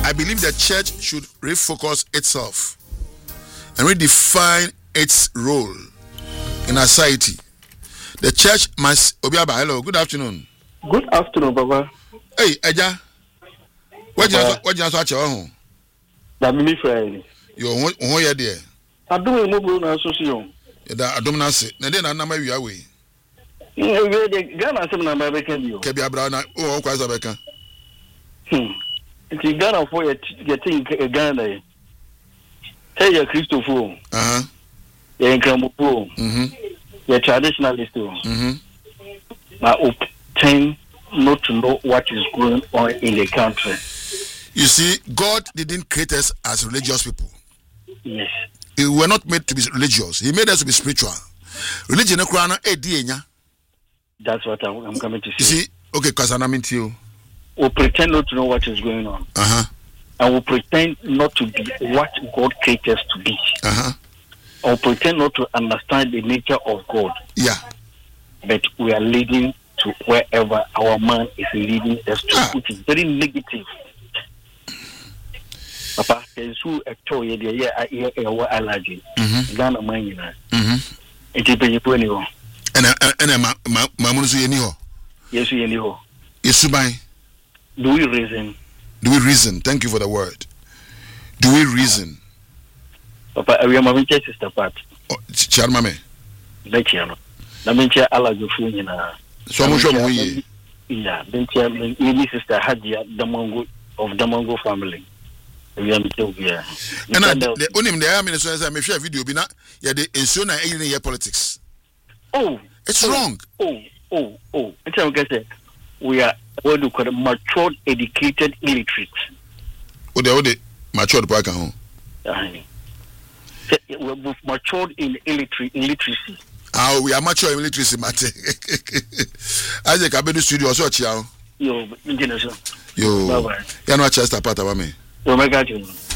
I believe the church should refocus itself and redefine its role in our society. The church must. Obiaba, hello. Good afternoon. Good afternoon, Baba. Hey, Eja. What you answer? That me friend. You who here there? I do a move na association. That I don't know. Na dey na nama wi away. We dey Ghana some na ba can you. Kebi abra na o kwa za beka. It's Ghana for getting Ghana. Hey, you Christopher. You Nkramopo. You traditionalist. Now tend not to know what is going on in the country. You see, God didn't create us as religious people. Yes. We were not made to be religious. He made us to be spiritual. Religion is That's what I'm coming to say. You see, okay, because I'm into you. We pretend not to know what is going on. And we pretend not to be what God created us to be. And we pretend not to understand the nature of God. Yeah. But we are leading to wherever our man is leading us to, which is very negative. Papa, there's who a toy, the allergy. Ghana man, it is very funny. And Mamusu Yeniho. Yes, Yeniho. Isubai. Do we reason? Do we reason? Thank you for the word. Do we reason? Papa, I am a sister part. Charmame. Lechiano. Namincha allergy funina. So much more. Yeah, Bentia, sister Hadia Damango of Damango family. We are here. And the only the minister says, I'm sure video be not, yeah, the insuna alien politics. Oh, it's wrong. It's okay. We are what do you call matured, educated illiterate. What the matured park home? We're both matured in illiteracy. We are mature in illiteracy, Mate. Isaac, I've been to the studio, so chiao. Yo, you're not just a part of me. Oh my God.